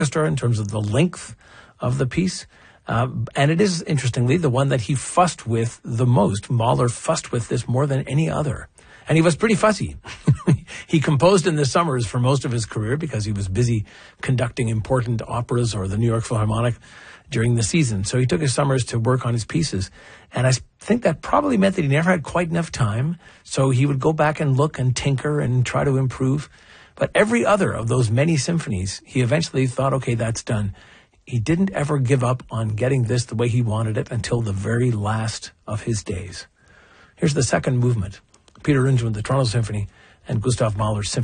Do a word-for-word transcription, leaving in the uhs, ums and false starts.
orchestra in terms of the length of the piece. Uh, and it is, interestingly, the one that he fussed with the most. Mahler fussed with this more than any other. And he was pretty fussy. He composed in the summers for most of his career because he was busy conducting important operas or the New York Philharmonic during the season. So he took his summers to work on his pieces. And I think that probably meant that he never had quite enough time. So he would go back and look and tinker and try to improve. But every other of those many symphonies, he eventually thought, okay, that's done. He didn't ever give up on getting this the way he wanted it until the very last of his days. Here's the second movement. Peter Ringelmann, the Toronto Symphony, and Gustav Mahler's Symphony.